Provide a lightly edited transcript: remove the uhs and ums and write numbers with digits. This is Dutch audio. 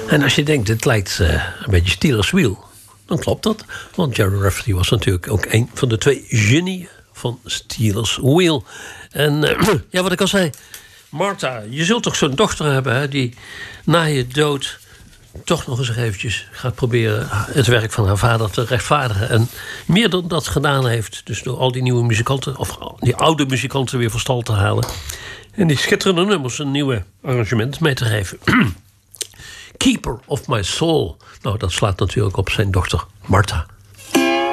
En als je denkt, het lijkt een beetje Steelers Wheel, dan klopt dat. Want Gerry Rafferty was natuurlijk ook een van de 2 genieën van Steelers Wheel. En ja, wat ik al zei, Martha, je zult toch zo'n dochter hebben, hè, die na je dood toch nog eens eventjes gaat proberen het werk van haar vader te rechtvaardigen. En meer dan dat gedaan heeft. Dus door al die nieuwe muzikanten, of die oude muzikanten weer van stal te halen. En die schitterende nummers een nieuwe arrangement mee te geven. Keeper of My Soul. Nou, dat slaat natuurlijk op zijn dochter Martha.